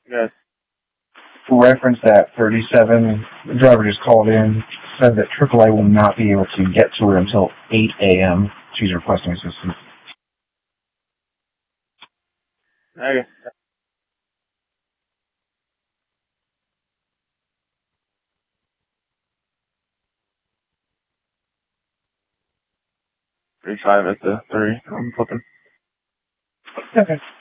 Yes. Reference that 37, the driver just called in, said that AAA will not be able to get to her until 8 a.m. She's requesting assistance. Okay. Three five at the 3. I'm flipping. Okay.